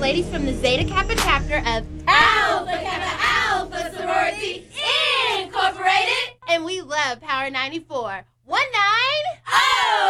ladies from the Zeta Kappa chapter of Alpha Kappa Alpha Sorority Incorporated. and we love Power 94.